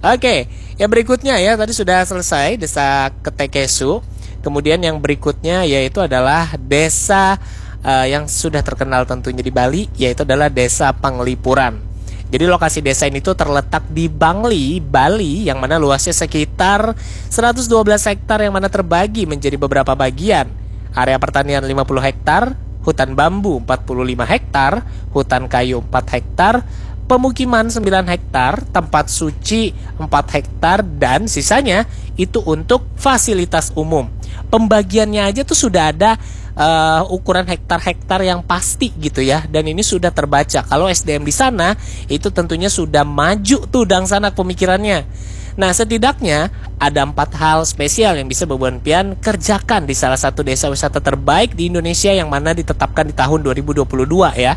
Oke, yang berikutnya ya, tadi sudah selesai Desa Ketekesu. Kemudian yang berikutnya yaitu adalah desa yang sudah terkenal tentunya di Bali, yaitu adalah Desa Panglipuran. Jadi lokasi desa ini tuh terletak di Bangli, Bali, yang mana luasnya sekitar 112 hektar yang mana terbagi menjadi beberapa bagian. Area pertanian 50 hektar, hutan bambu 45 hektar, hutan kayu 4 hektar, pemukiman 9 hektar, tempat suci 4 hektar, dan sisanya itu untuk fasilitas umum. Pembagiannya aja tuh sudah ada ukuran hektar-hektar yang pasti gitu ya, dan ini sudah terbaca. Kalau SDM di sana itu tentunya sudah maju tuh Dangsanak pemikirannya. Nah, setidaknya ada 4 hal spesial yang bisa Boboan Pian kerjakan di salah satu desa wisata terbaik di Indonesia yang mana ditetapkan di tahun 2022 ya.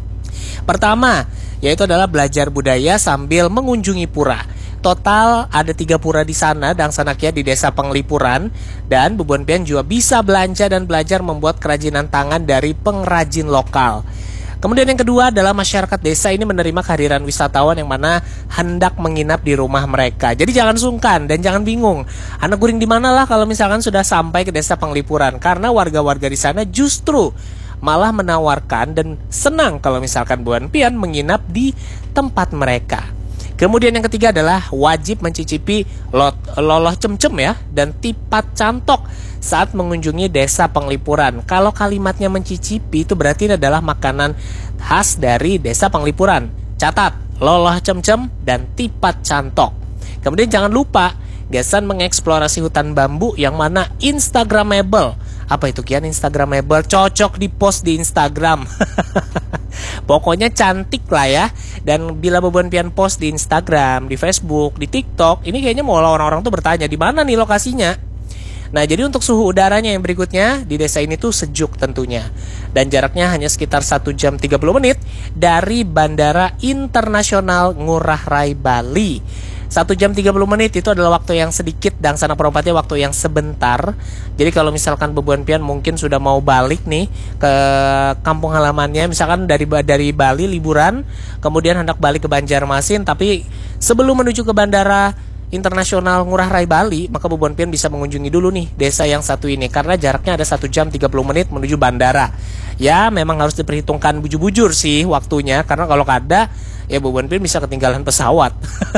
Pertama, yaitu adalah belajar budaya sambil mengunjungi pura. Total ada 3 pura di sana Dangsanaknya di Desa Panglipuran, dan Boboan Pian juga bisa belanja dan belajar membuat kerajinan tangan dari pengrajin lokal. Kemudian yang kedua adalah masyarakat desa ini menerima kehadiran wisatawan yang mana hendak menginap di rumah mereka. Jadi jangan sungkan dan jangan bingung. Anak guring di mana lah kalau misalkan sudah sampai ke Desa Panglipuran, karena warga-warga di sana justru malah menawarkan dan senang kalau misalkan Boboan Pian menginap di tempat mereka. Kemudian yang ketiga adalah wajib mencicipi loloh cemcem ya, dan tipat cantok saat mengunjungi Desa Panglipuran. Kalau kalimatnya mencicipi itu berarti ini adalah makanan khas dari Desa Panglipuran. Catat, loloh cemcem dan tipat cantok. Kemudian jangan lupa gasan mengeksplorasi hutan bambu yang mana instagramable. Apa itu Kian instagramable? Cocok di post di Instagram. Pokoknya cantik lah ya. Dan bila Boboan Pian post di Instagram, di Facebook, di TikTok, ini kayaknya mau orang-orang tuh bertanya di mana nih lokasinya. Nah, jadi untuk suhu udaranya yang berikutnya di desa ini tuh sejuk tentunya. Dan jaraknya hanya sekitar 1 jam 30 menit dari Bandara Internasional Ngurah Rai Bali. 1 jam 30 menit itu adalah waktu yang sedikit, Dangsanak Perompatnya waktu yang sebentar. Jadi kalau misalkan Boboan Pian mungkin sudah mau balik nih ke kampung halamannya, misalkan dari Bali liburan, kemudian hendak balik ke Banjarmasin, tapi sebelum menuju ke Bandara Internasional Ngurah Rai Bali, maka Boboan Pian bisa mengunjungi dulu nih desa yang satu ini, karena jaraknya ada 1 jam 30 menit menuju bandara. Ya memang harus diperhitungkan bujur-bujur sih waktunya, karena kalau kada ya Boboan Pian bisa ketinggalan pesawat.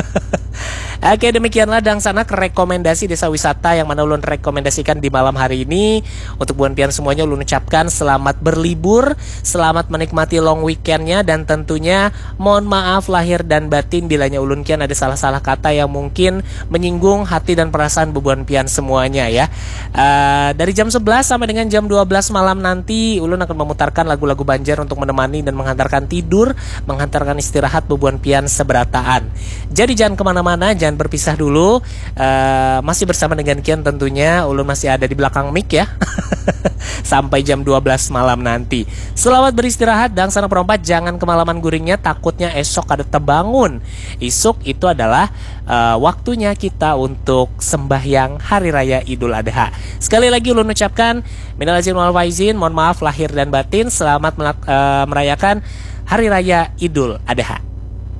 Oke, demikianlah Dangsanak rekomendasi desa wisata yang mana ulun rekomendasikan di malam hari ini. Untuk Boboan Pian semuanya ulun ucapkan selamat berlibur, selamat menikmati long weekendnya, dan tentunya mohon maaf lahir dan batin bilanya ulun kian ada salah-salah kata yang mungkin menyinggung hati dan perasaan Boboan Pian semuanya ya. Dari jam 11 sampai dengan jam 12 malam nanti ulun akan memutarkan lagu-lagu Banjar untuk menemani dan menghantarkan tidur, menghantarkan istirahat Boboan Pian seberataan. Jadi jangan kemana-mana, jangan berpisah dulu. Masih bersama dengan Kian tentunya. Ulun masih ada di belakang mic ya. Sampai jam 12 malam nanti. Selamat beristirahat Dangsanak Perompat. Jangan kemalaman guringnya, takutnya esok ada tebangun. Esok itu adalah waktunya kita untuk sembahyang Hari Raya Idul Adha. Sekali lagi ulun ucapkan minal aizin wal faizin, mohon maaf lahir dan batin. Selamat merayakan Hari Raya Idul Adha.